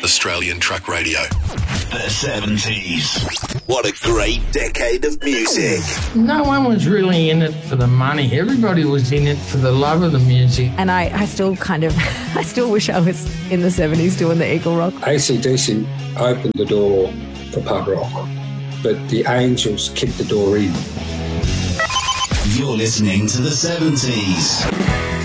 Australian Truck Radio. The 70s. What a great decade of music. No one was really in it for the money. Everybody was in it for the love of the music. And I still I still wish I was in the 70s doing the Eagle Rock. AC/DC opened the door for pub rock, but the Angels kicked the door in. You're listening to the 70s.